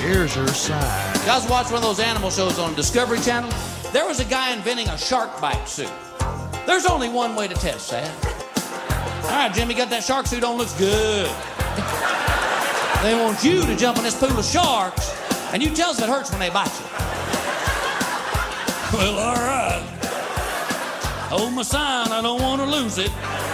Here's her side. I was watching one of those animal shows on Discovery Channel. There was a guy inventing a shark bite suit. There's only one way to test that. All right, Jimmy, got that shark suit on, looks good. They want you to jump in this pool of sharks, and you tell us if it hurts when they bite you. Well, all right. Hold my sign, I don't want to lose it.